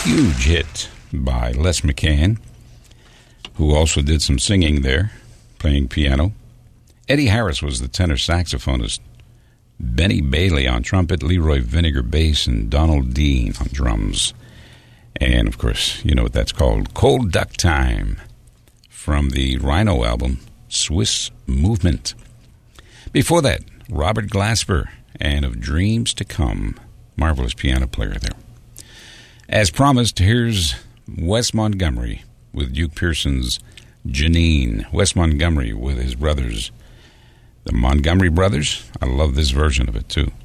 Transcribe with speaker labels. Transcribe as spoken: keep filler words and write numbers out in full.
Speaker 1: huge hit by Les McCann, who also did some singing there, playing piano. Eddie Harris was the tenor saxophonist. Benny Bailey on trumpet, Leroy Vinegar bass, and Donald Dean on drums. And, of course, you know what that's called. Cold Duck Time from the Rhino album, Swiss Movement. Before that, Robert Glasper and Of Dreams to Come. Marvelous piano player there. As promised, here's Wes Montgomery with Duke Pearson's Janine. Wes Montgomery with his brothers, the Montgomery Brothers. I love this version of it, too.